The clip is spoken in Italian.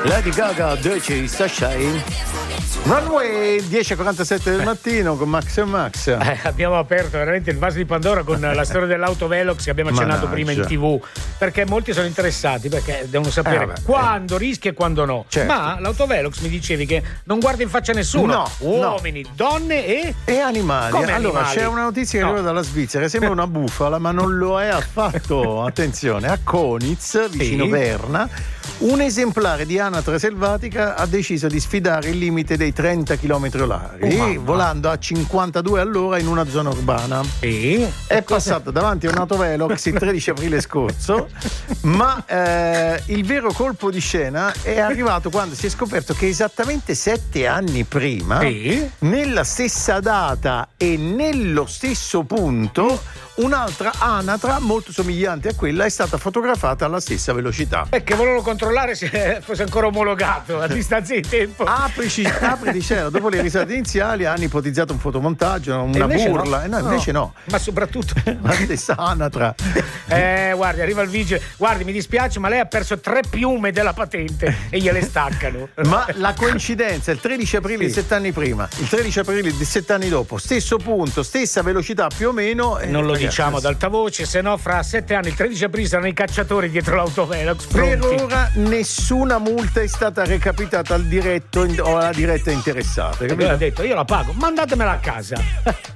Lady Gaga, Dirty Sunshine. Runway 10:47 del mattino con Max e Max. Abbiamo aperto veramente il vaso di Pandora con la storia dell'autovelox che abbiamo accennato prima in TV, perché molti sono interessati, perché devono sapere quando rischia e quando no. Certo. Ma l'autovelox mi dicevi che non guarda in faccia nessuno. No, uomini, donne e animali. Come allora animali? c'è una notizia che arriva dalla Svizzera, sembra una bufala, ma non lo è affatto. Attenzione, a Konitz, vicino Berna, un esemplare di anatra selvatica ha deciso di sfidare il limite dei 30 km/h, volando a 52 all'ora in una zona urbana. È passato davanti a un autovelox il 13 aprile scorso, ma il vero colpo di scena è arrivato quando si è scoperto che esattamente 7 anni prima, nella stessa data e nello stesso punto, un'altra anatra molto somigliante a quella è stata fotografata alla stessa velocità. Perché volevano controllare se fosse ancora omologato a distanza di tempo. Apriti cielo, dopo le risate iniziali hanno ipotizzato un fotomontaggio, una burla. No. Invece no. Ma soprattutto la stessa anatra. Guardi, arriva il vigile. Guardi, mi dispiace, ma lei ha perso 3 piume della patente e gliele staccano. Ma la coincidenza, il 13 aprile di 7 anni prima, il 13 aprile di 7 anni dopo, stesso punto, stessa velocità più o meno. Non lo diciamo ad alta voce, se no fra 7 anni, il 13 aprile, saranno i cacciatori dietro l'autovelox. Per ora nessuna multa è stata recapitata al diretto o alla diretta interessata. Ha detto, io la pago, mandatemela a casa.